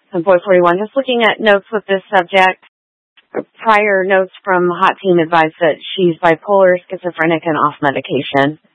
And Boy 41, just looking at notes with this subject. Prior notes from Hot Team advise that she's bipolar, schizophrenic, and off medication.